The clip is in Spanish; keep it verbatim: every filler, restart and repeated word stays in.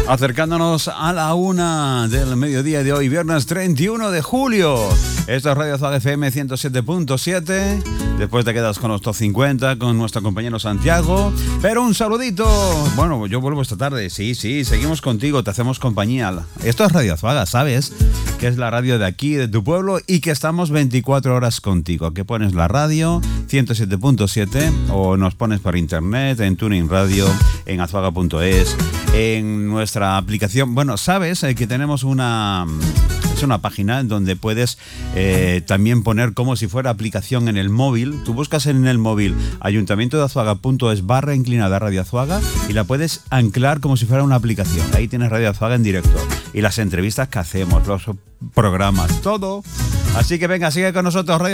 Acercándonos a la una del mediodía de hoy, viernes treinta y uno de julio. Esto es Radio Azuaga F M ciento siete punto siete. Después te quedas con los Top cincuenta, con nuestro compañero Santiago. Pero un saludito. Bueno, yo vuelvo esta tarde. Sí, sí, seguimos contigo, te hacemos compañía. Esto es Radio Azuaga, ¿sabes? Que es la radio de aquí, de tu pueblo, y que estamos veinticuatro horas contigo. Que pones la radio ciento siete punto siete o nos pones por internet, en Tuning Radio, en azuaga punto es, en nuestra aplicación. Bueno, sabes eh, que tenemos una... Es una página donde puedes eh, también poner como si fuera aplicación en el móvil. Tú buscas en el móvil ayuntamiento de azuaga punto es barra inclinada Radio Azuaga y la puedes anclar como si fuera una aplicación. Ahí tienes Radio Azuaga en directo y las entrevistas que hacemos, los programas, todo. Así que venga, sigue con nosotros Radio